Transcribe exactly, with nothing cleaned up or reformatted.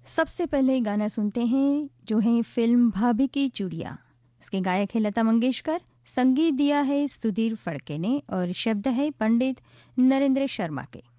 सबसे पहले गाना सुनते हैं जो है फिल्म भाभी की चूड़ियाँ। इसके गायक है लता मंगेशकर, संगीत दिया है सुधीर फड़के ने और शब्द है पंडित नरेंद्र शर्मा के।